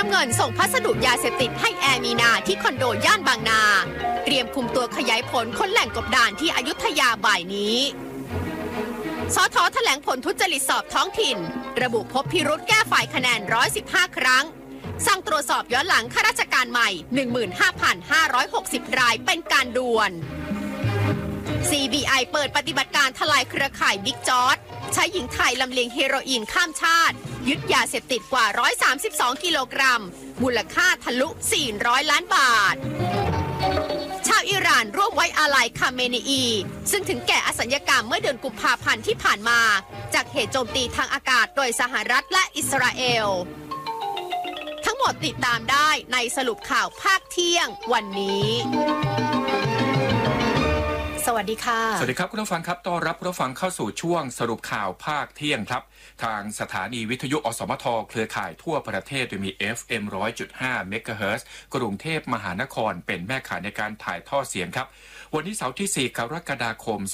ำเงินส่งพัสดุยาเสพติดให้แอร์มีนาที่คอนโดย่านบางนาเตรียมคุมตัวขยายผลค้นแหล่งกบดานที่อยุธยาบ่ายนี้สท.แถลงผลทุจริตสอบท้องถิ่นระบุพบพิรุธแก้ฝ่ายคะแนน115ครั้งสั่งตรวจสอบย้อนหลังข้าราชการใหม่ 15,560 รายเป็นการด่วน CBI เปิดปฏิบัติการทลายเครือข่ายบิ๊กจอร์จใช้หญิงไทยลำเลียงเฮโรอีนข้ามชาติยึดยาเสพติดกว่า132กิโลกรัมมูลค่าทะลุ400ล้านบาทชาวอิหร่านร่วมไว้อาลัยคาเมนีอีซึ่งถึงแก่อสัญญกรรมเมื่อเดือนกุมภาพันธ์ที่ผ่านมาจากเหตุโจมตีทางอากาศโดยสหรัฐและอิสราเอลทั้งหมดติดตามได้ในสรุปข่าวภาคเที่ยงวันนี้สวัสดีค่ะสวัสดีครับคุณผู้ฟังครับต้อนรับคุณผู้ฟังเข้าสู่ช่วงสรุปข่าวภาคเที่ยงครับทางสถานีวิทยุอสมทเครือข่ายทั่วประเทศโดยมี FM 100.5 เมกะเฮิรตซ์กรุงเทพมหานครเป็นแม่ข่ายในการถ่ายทอดเสียงครับวันนี้เสาร์ที่4กรกฎาคม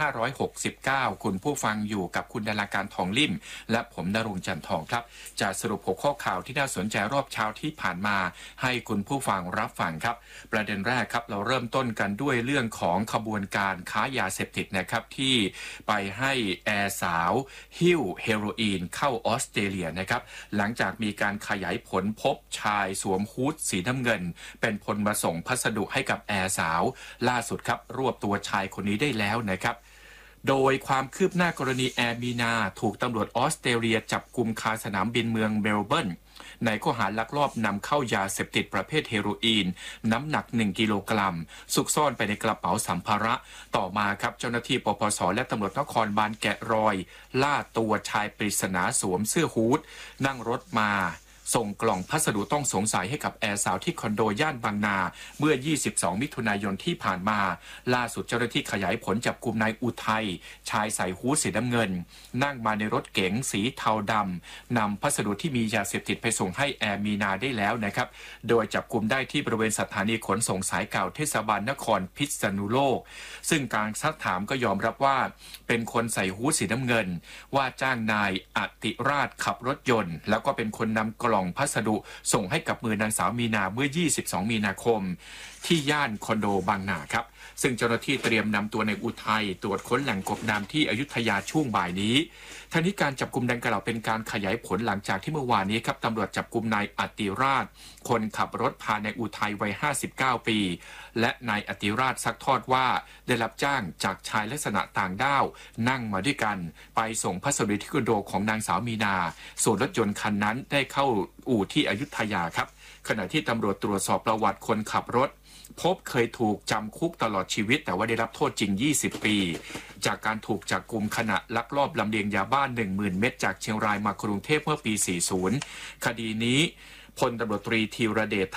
2569คุณผู้ฟังอยู่กับคุณดาราการทองลิ่มและผมณรงค์จันทร์ทองครับจะสรุปหัวข้อข่าวที่น่าสนใจรอบเช้าที่ผ่านมาให้คุณผู้ฟังรับฟังครับประเด็นแรกครับเราเริ่มต้นกันด้วยเรื่องของขบวนการค้ายาเสพติดนะครับที่ไปให้แอร์สาวหิ้วเฮโรอีนเข้าออสเตรเลียนะครับหลังจากมีการขยายผลพบชายสวมฮู้ดสีน้ำเงินเป็นพลมาส่งพัสดุให้กับแอร์สาวล่าสุดครับรวบตัวชายคนนี้ได้แล้วนะครับโดยความคืบหน้ากรณีแอร์มีนาถูกตำรวจออสเตรเลียจับกุมคาสนามบินเมืองเมลเบิร์นในข้อหาลักลอบนำเข้ายาเสพติดประเภทเฮโรอีนน้ำหนัก1กิโลกรัมซุกซ่อนไปในกระเป๋าสัมภาระต่อมาครับเจ้าหน้าที่ปปสและตำรวจนครบาลแกะรอยล่าตัวชายปริศนาสวมเสื้อฮู้ดนั่งรถมาส่งกล่องพัสดุต้องสงสัยให้กับแอร์สาวที่คอนโดย่านบางนาเมื่อ22มิถุนายนที่ผ่านมาล่าสุดเจ้าหน้าที่ขยายผลจับกุมนายอุทัยชายใส่ฮู้ดสีน้ำเงินนั่งมาในรถเก๋งสีเทาดำนำพัสดุที่มียาเสพติดไปส่งให้แอร์มีนาได้แล้วนะครับโดยจับกุมได้ที่บริเวณสถานีขนส่งสายเก่าเทศบาลนครพิษณุโลกซึ่งการซักถามก็ยอมรับว่าเป็นคนใส่ฮู้ดสีน้ำเงินว่าจ้างนายอติราชขับรถยนต์แล้วก็เป็นคนนำกล่องพัสดุส่งให้กับมือนางสาวมีนาเมื่อ22มีนาคมที่ย่านคอนโดบางนาครับซึ่งเจ้าหน้าที่เตรียมนำตัวในอุทัยตรวจค้นแหล่งกบดานที่อยุธยาช่วงบ่ายนี้ทั้งนี้การจับกุมดังกล่าวเป็นการขยายผลหลังจากที่เมื่อวานนี้ครับตำรวจจับกุมนายอติราชคนขับรถพานายอุทัยวัย59ปีและนายอติราชซักทอดว่าได้รับจ้างจากชายลักษณะต่างด้าวนั่งมาด้วยกันไปส่งพัสดุที่คอนโดของนางสาวมีนาส่วนรถยนต์คันนั้นได้เข้าอู่ที่อยุธยาครับขณะที่ตำรวจตรวจสอบประวัติคนขับรถพบเคยถูกจำคุกตลอดชีวิตแต่ว่าได้รับโทษจริง20ปีจากการถูกจับกุมขณะลักลอบลำเลียงยาบ้า 10,000 เม็ดจากเชียงรายมากรุงเทพเมื่อปี 40 คดีนี้พลตำรวจตรีธีรเดช